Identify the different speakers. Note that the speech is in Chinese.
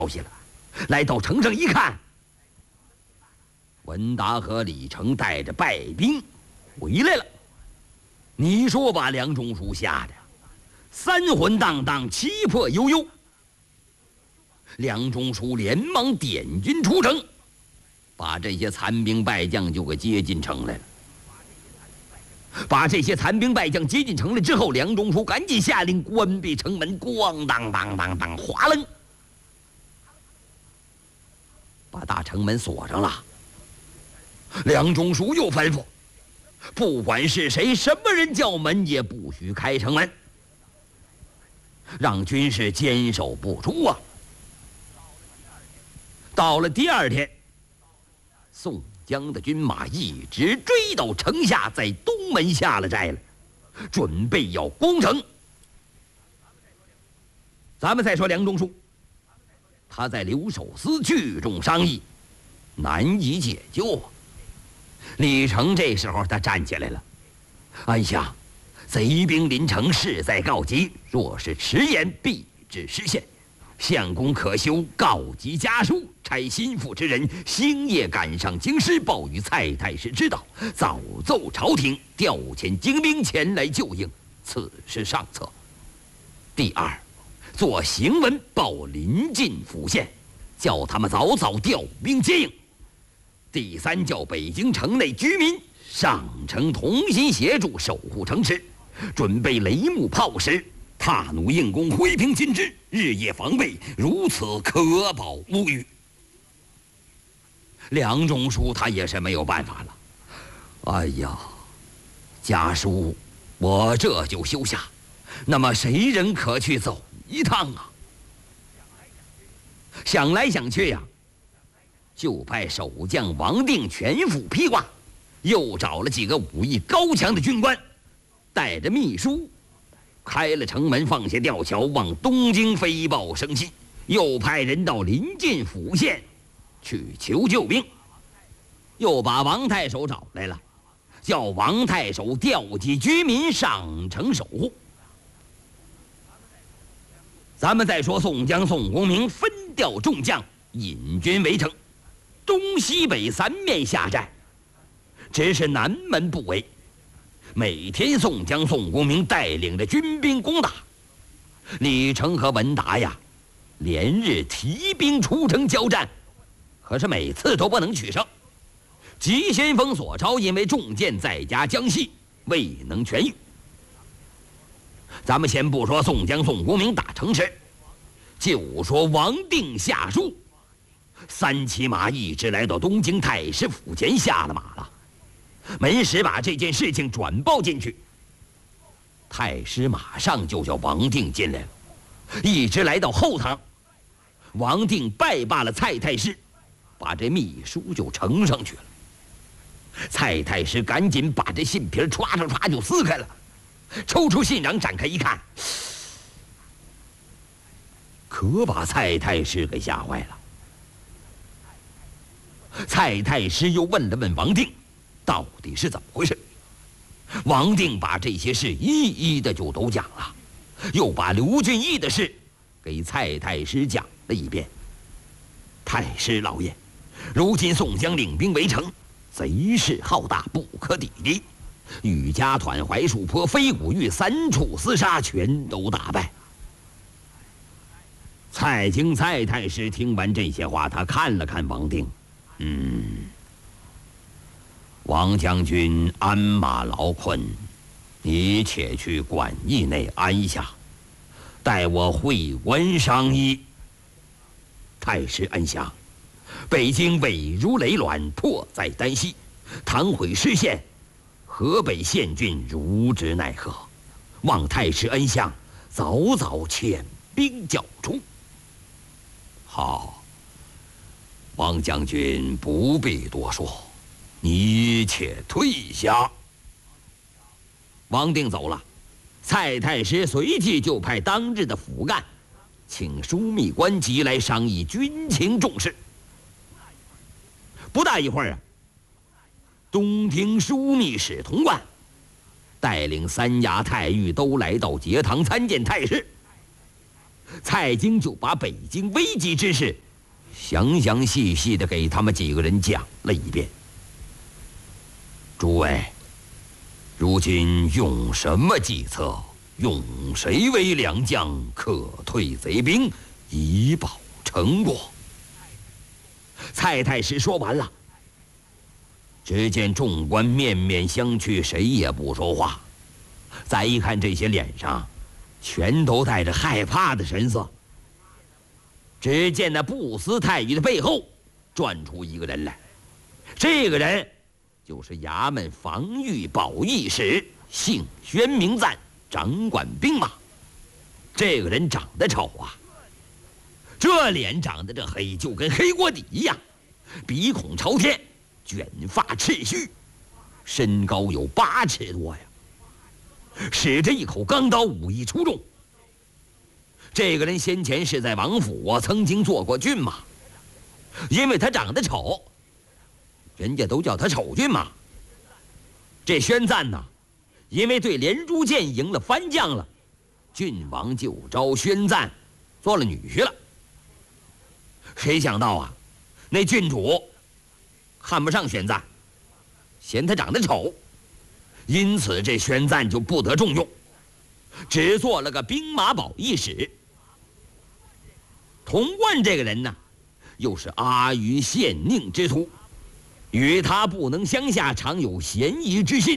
Speaker 1: 息了。来到城上一看，文达和李成带着败兵回来了。你说把梁中书吓得三魂荡荡，七魄悠悠。梁中书连忙点军出城，把这些残兵败将就给接进城来了。把这些残兵败将接进城来之后，梁中书赶紧下令关闭城门，咣当当当当，哗楞，把大城门锁上了。梁中书又吩咐，不管是谁，什么人叫门，也不许开城门，让军士坚守不出啊。到了第二天，宋江的军马一直追到城下，在东门下了寨了，准备要攻城。咱们再说梁中书，他在留守司聚众商议，难以解救啊。李成这时候他站起来了，安相，贼兵临城，势在告急，若是迟延，必致失陷。相公可休告急家书，差心腹之人星夜赶上京师，报与蔡太师知道，早奏朝廷，调遣精兵前来救应，此事上策。第二，做行文报临近府县，叫他们早早调兵接应。第三，叫北京城内居民上城同心协助守护城池，准备雷木炮石，踏弩硬弓，挥平金枝，日夜防备，如此可保无虞。梁中书他也是没有办法了。哎呀，家书我这就修下，那么谁人可去走一趟啊？想来想去呀，就派守将王定全副披挂，又找了几个武艺高强的军官，带着秘书开了城门，放下吊桥，往东京飞报声信，又派人到临近府县去求救兵，又把王太守找来了，叫王太守调集居民上城守护。咱们再说宋江、宋公明分调众将，引军围城，东西北三面下寨，只是南门不围。每天宋江、宋公明带领着军兵攻打，李成和文达呀，连日提兵出城交战，可是每次都不能取胜。急先锋索超因为中箭在家江西，未能痊愈。咱们先不说宋江、宋公明打城池，就说王定下书，三骑马一直来到东京太师府前下了马了。门使把这件事情转报进去，太师马上就叫王定进来了，一直来到后堂。王定拜罢了蔡太师，把这密书就呈上去了。蔡太师赶紧把这信皮歘歘歘就撕开了，抽出信瓤展开一看，可把蔡太师给吓坏了。蔡太师又问了问王定，到底是怎么回事？王定把这些事一一的就都讲了，又把刘俊义的事给蔡太师讲了一遍。太师老爷，如今宋江领兵围城，贼势浩大，不可抵敌，雨家团、槐树坡、飞谷峪三处厮杀，全都打败。蔡太师听完这些话，他看了看王定，王将军鞍马劳困，你且去馆驿内安下，待我会官商议。太师安详，北京危如累卵，迫在旦夕，倘毁失陷，河北县郡如之奈何？望太师恩相早早遣兵剿除。好，王将军不必多说，你且退下。王定走了，蔡太师随即就派当日的府干，请枢密官集来商议军情重事。不大一会儿啊，东廷枢密使童贯带领三衙太尉都来到节堂参见太师。 蔡京就把北京危急之事详详细细的给他们几个人讲了一遍。诸位，如今用什么计策，用谁为良将，可退贼兵，以保成果？蔡太师说完了，只见众官面面相觑，谁也不说话。再一看，这些脸上全都带着害怕的神色。只见那不思太宇的背后转出一个人来，这个人就是衙门防御保义使，姓宣名赞，掌管兵马。这个人长得丑啊，这脸长得这黑，就跟黑锅底一样，鼻孔朝天，卷发赤须，身高有8尺多呀，使着一口钢刀，武艺出众。这个人先前是在王府曾经做过骏马，因为他长得丑，人家都叫他丑骏马。这宣赞呐，因为对连珠箭赢了番将了，郡王就招宣赞做了女婿了。谁想到啊，那郡主看不上宣赞，嫌他长得丑，因此这宣赞就不得重用，只做了个兵马保义使。童贯这个人呢，又是阿谀陷佞之徒，与他不能相下，常有嫌疑之心。